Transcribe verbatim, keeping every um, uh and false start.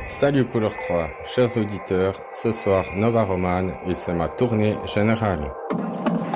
Salut Couleur trois, chers auditeurs, ce soir Nova Roman et c'est ma tournée générale.